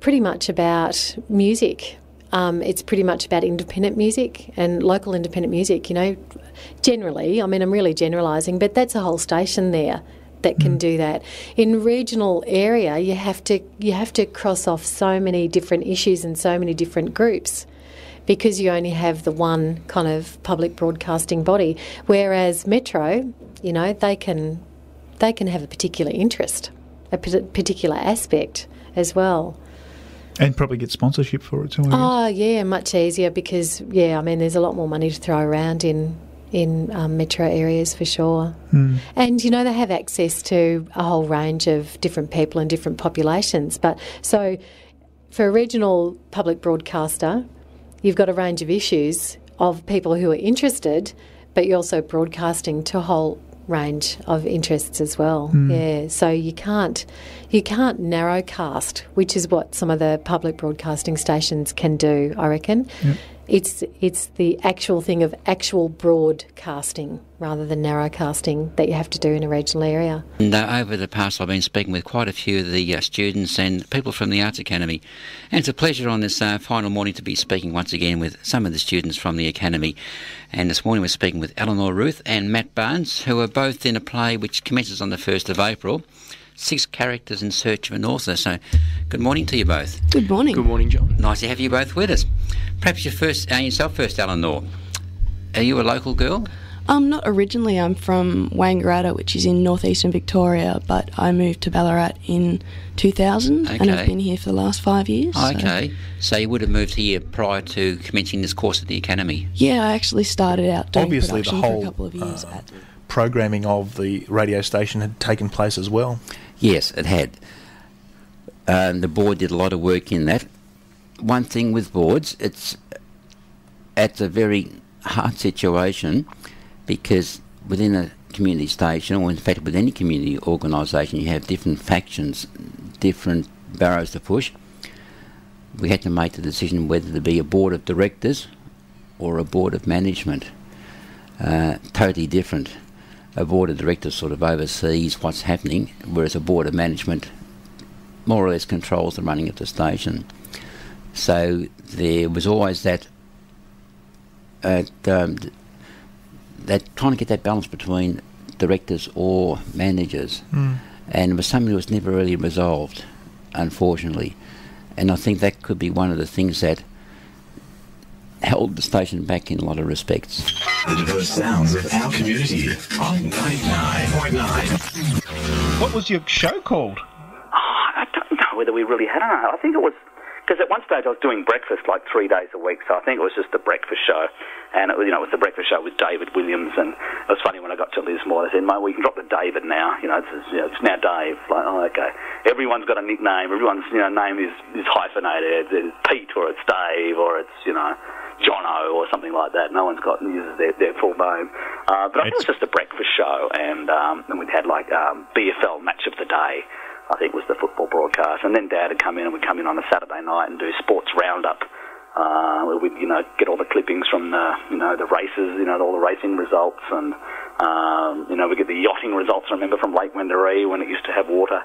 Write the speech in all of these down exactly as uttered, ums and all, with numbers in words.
pretty much about music. Um, it's pretty much about independent music and local independent music, you know, generally. I mean, I'm really generalising, but that's a whole station there that can mm. do that. In regional area, you have to you have to cross off so many different issues and so many different groups because you only have the one kind of public broadcasting body. Whereas Metro, you know, they can they can have a particular interest, a particular aspect as well. And probably get sponsorship for it too. Oh, yeah, much easier because, yeah, I mean, there's a lot more money to throw around in in um, metro areas for sure. Mm. And, you know, they have access to a whole range of different people and different populations. But so for a regional public broadcaster, you've got a range of issues of people who are interested, but you're also broadcasting to a whole range of interests as well. Mm. Yeah, so you can't you can't narrowcast, which is what some of the public broadcasting stations can do, I reckon. Yep. It's it's the actual thing of actual broadcasting rather than narrowcasting that you have to do in a regional area. And uh, over the past, I've been speaking with quite a few of the uh, students and people from the Arts Academy, and it's a pleasure on this uh, final morning to be speaking once again with some of the students from the Academy. And this morning we're speaking with Eleanor Ruth and Matt Barnes, who are both in a play which commences on the first of April. Six characters in search of an author. So, good morning to you both. Good morning. Good morning, John. Nice to have you both with us. Perhaps you first, uh, yourself first, Eleanor. Are you a local girl? Um, not originally. I'm from Wangaratta, which is in northeastern Victoria, but I moved to Ballarat in two thousand, okay. and I've been here for the last five years. Oh, okay. So. so you would have moved here prior to commencing this course at the Academy? Yeah, I actually started out doing Obviously production the whole, for a couple of years. Uh, at programming of the radio station had taken place as well. Yes, it had. Um, the board did a lot of work in that. One thing with boards, it's at a very hard situation because within a community station, or in fact with any community organisation, you have different factions, different barrows to push. We had to make the decision whether to be a board of directors or a board of management. Uh, totally different. A board of directors sort of oversees what's happening, whereas a board of management more or less controls the running of the station. So there was always that uh, um, that trying to get that balance between directors or managers, mm. and it was something that was never really resolved, unfortunately. And I think that could be one of the things that held the station back in a lot of respects. The diverse sounds of our community on ninety-nine point nine. What was your show called? Oh, I don't know whether we really had it. I think it was, because at one stage I was doing breakfast like three days a week, so I think it was just the breakfast show. And it was, you know, it was the breakfast show with David Williams, and it was funny when I got to Lismore, they said, "Mate, we can drop the David now. You know, it's, you know, it's now Dave." Like, oh, okay. Everyone's got a nickname. Everyone's, you know, name is, is hyphenated. It's Pete, or it's Dave, or it's, you know, Jono or something like that. No one's got uses their, their full name. Uh, but I think it was just a breakfast show, and um, and we'd had like um, B F L Match of the Day, I think was the football broadcast. And then Dad would come in, and we'd come in on a Saturday night and do Sports Roundup. Uh, where we'd, you know, get all the clippings from the, you know, the races, you know, all the racing results, and um, you know, we get the yachting results. I remember from Lake Wendouree when it used to have water,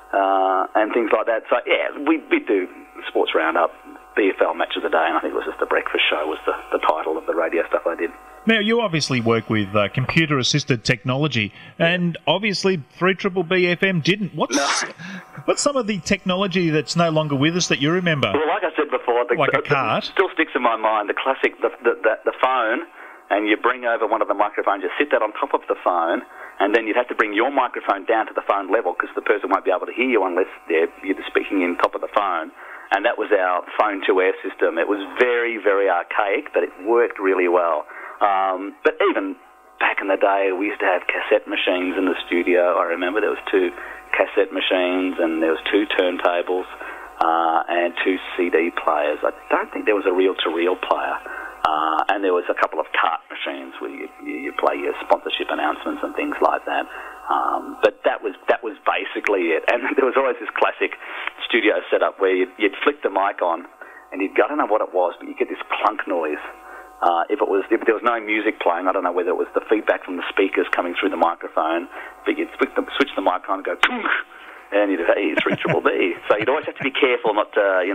uh, and things like that. So yeah, we we do Sports Roundup, B F L Match of the Day, and I think it was just the breakfast show was the, the title of the radio stuff I did. Now, you obviously work with uh, computer-assisted technology, and obviously three B B F M didn't. What's no. what's some of the technology that's no longer with us that you remember? Well, like I said before, the, like the, a cart? The, still sticks in my mind, the classic, the, the, the, the phone, and you bring over one of the microphones, you sit that on top of the phone, and then you'd have to bring your microphone down to the phone level because the person won't be able to hear you unless they're, you're speaking in top of the phone. And that was our phone-to-air system. It was very, very archaic, but it worked really well. Um, but even back in the day, we used to have cassette machines in the studio. I remember there was two cassette machines, and there was two turntables, uh, and two C D players. I don't think there was a reel-to-reel player. Uh, and there was a couple of cart machines where you, you, you play your sponsorship announcements and things like that. Um, but that was that was basically it. And there was always this classic studio setup where you'd, you'd flick the mic on, and you'd go, I don't know what it was, but you get this clunk noise. Uh, if it was, if there was no music playing, I don't know whether it was the feedback from the speakers coming through the microphone, but you'd switch the, switch the mic on and go, and you'd, hey, it's three B B. So you'd always have to be careful not to, you